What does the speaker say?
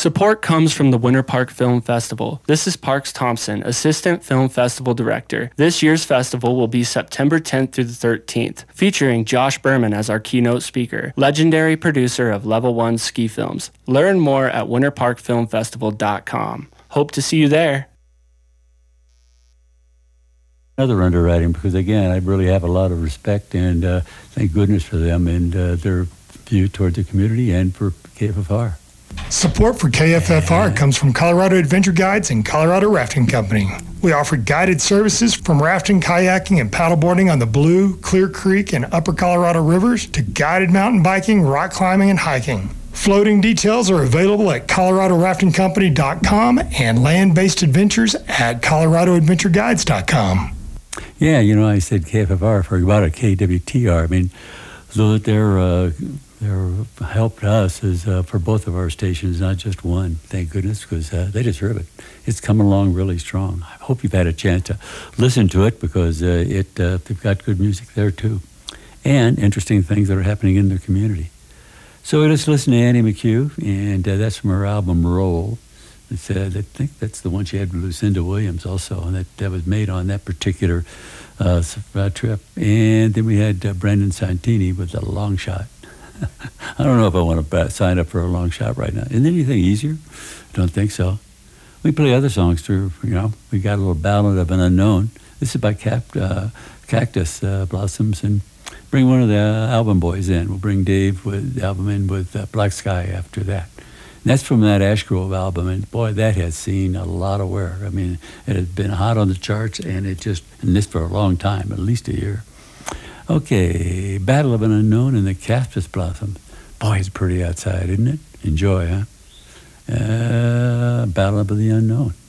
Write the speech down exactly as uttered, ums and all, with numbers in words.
Support comes from the Winter Park Film Festival. This is Parks Thompson, Assistant Film Festival Director. This year's festival will be September tenth through the thirteenth, featuring Josh Berman as our keynote speaker, legendary producer of Level one ski films. Learn more at winter park film festival dot com. Hope to see you there. Another underwriting, because again, I really have a lot of respect and uh, thank goodness for them and uh, their view toward the community and for K F F R. Support for K F F R comes from Colorado Adventure Guides and Colorado Rafting Company. We offer guided services from rafting, kayaking, and paddleboarding on the Blue, Clear Creek, and Upper Colorado rivers to guided mountain biking, rock climbing, and hiking. Floating details are available at colorado rafting company dot com and land-based adventures at colorado adventure guides dot com. Yeah, you know, I said K F F R for about a K W T R. I mean, so that they're, uh, they're helped us is uh, for both of our stations, not just one, thank goodness, because uh, they deserve it. It's coming along really strong. I hope you've had a chance to listen to it because uh, it uh, they've got good music there too, and interesting things that are happening in their community. So let's listen to Annie McHugh, and uh, that's from her album Roll. It's, uh, I think that's the one she had with Lucinda Williams also, and that, that was made on that particular uh, trip. And then we had uh, Brandon Santini with The Long Shot. I don't know if I want to sign up for a long shot right now. Isn't anything easier? Don't think so. We play other songs too, you know. We got a little Ballad of an Unknown. This is by Cap, uh, Cactus uh, Blossoms, and bring one of the album boys in. We'll bring Dave with the album in with uh, Black Sky after that. And that's from that Ash Grove album, and boy, that has seen a lot of wear. I mean, it has been hot on the charts, and it just, and this for a long time, at least a year. Okay, Battle of an Unknown and the Cactus Blossoms. Boy, it's pretty outside, isn't it? Enjoy, huh? Uh, Battle of the Unknown.